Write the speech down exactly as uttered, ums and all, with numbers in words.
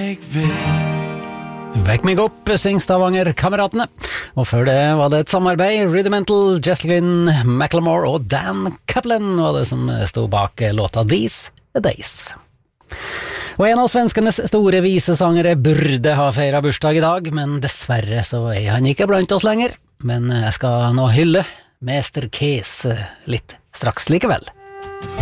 Vekk meg opp, syng Stavanger-kameratene. Og før det var det et samarbeid. Rudimental, Jesslyn Macklemore og Dan Kaplan var det som stod bak låta These Days. Og en av svenskenes store visesangere burde ha feiret bursdag i dag, men dessverre så er han ikke blant oss lenger. Men jeg skal nå hylle Mester Kees litt straks likevel.